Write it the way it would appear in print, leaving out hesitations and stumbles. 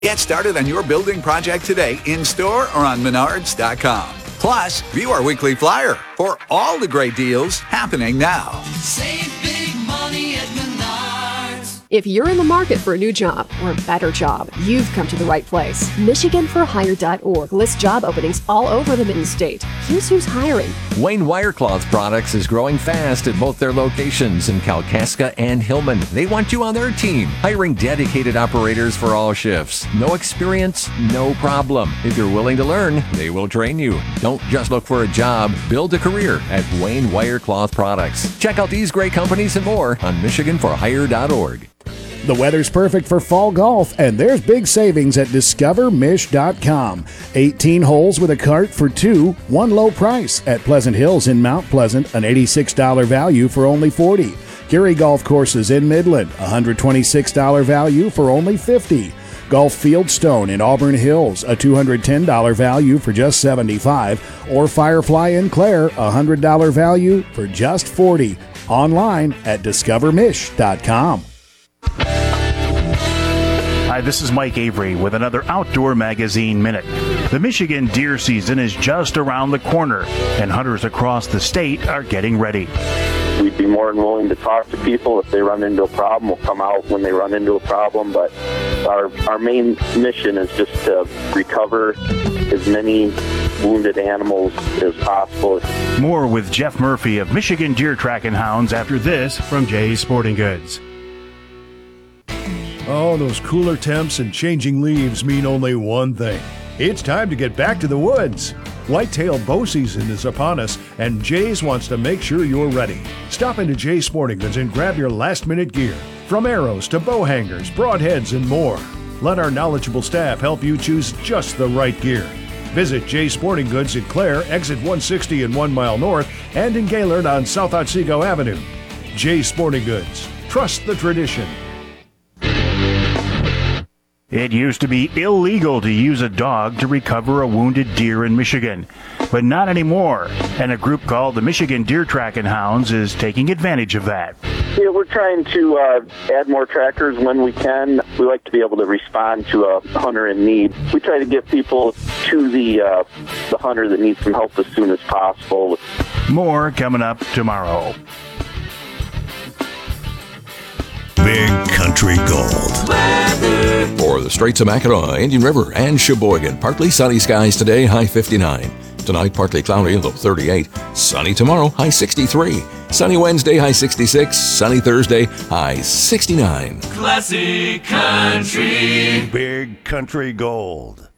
Get started on your building project today in-store or on Menards.com. Plus, view our weekly flyer for all the great deals happening now. Save big money at Menards. If you're in the market for a new job or a better job, you've come to the right place. MichiganForHire.org lists job openings all over the Mid-State. Here's who's hiring. Wayne Wirecloth Products is growing fast at both their locations in Kalkaska and Hillman. They want you on their team, hiring dedicated operators for all shifts. No experience, no problem. If you're willing to learn, they will train you. Don't just look for a job, build a career at Wayne Wirecloth Products. Check out these great companies and more on MichiganForHire.org. The weather's perfect for fall golf, and there's big savings at DiscoverMich.com. 18 holes with a cart for two, one low price. At Pleasant Hills in Mount Pleasant, an $86 value for only $40. Gary Golf Courses in Midland, $126 value for only $50. Golf Fieldstone in Auburn Hills, a $210 value for just $75. Or Firefly in Clare, $100 value for just $40. Online at DiscoverMich.com. Hi, this is Mike Avery with another Outdoor Magazine Minute. The Michigan deer season is just around the corner, and hunters across the state are getting ready. We'd be more than willing to talk to people if they run into a problem. We'll come out when they run into a problem, but our main mission is just to recover as many wounded animals as possible. More with Jeff Murphy of Michigan Deer Track and Hounds after this from Jay's Sporting Goods. Oh, those cooler temps and changing leaves mean only one thing. It's time to get back to the woods. Whitetail bow season is upon us, and Jay's wants to make sure you're ready. Stop into Jay's Sporting Goods and grab your last-minute gear. From arrows to bow hangers, broadheads, and more. Let our knowledgeable staff help you choose just the right gear. Visit Jay's Sporting Goods in Clare, exit 160 and 1 mile north, and in Gaylord on South Otsego Avenue. Jay's Sporting Goods. Trust the tradition. It used to be illegal to use a dog to recover a wounded deer in Michigan, but not anymore. And a group called the Michigan Deer Track and Hounds is taking advantage of that. Yeah, we're trying to add more trackers when we can. We like to be able to respond to a hunter in need. We try to get people to the hunter that needs some help as soon as possible. More coming up tomorrow. Big Country Gold. For the Straits of Mackinac, Indian River, and Sheboygan, partly sunny skies today, high 59. Tonight, partly cloudy, low 38. Sunny tomorrow, high 63. Sunny Wednesday, high 66. Sunny Thursday, high 69. Classic Country. Big Country Gold.